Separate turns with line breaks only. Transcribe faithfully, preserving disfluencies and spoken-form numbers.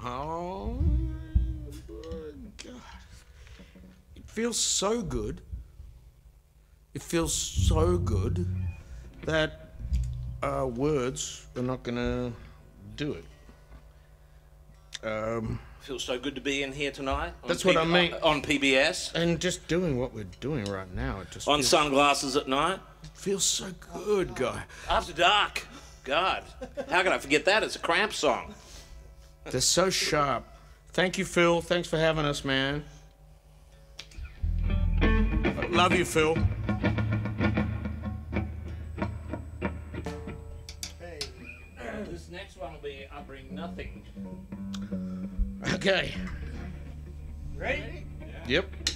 Oh, God. It feels so good. It feels so good that uh, words are not gonna do it. Um,
Feels so good to be in here tonight.
That's
P-
what I mean.
On P B S.
And just doing what we're doing right now, it just
On
feels,
Sunglasses at Night.
it feels so good, guy.
After Dark. God, how can I forget that? It's a Cramp song.
They're so sharp. Thank you, Phil. Thanks for having us, man. Love you, Phil.
Hey. This next one will be I Bring Nothing.
Okay.
Ready?
Yep.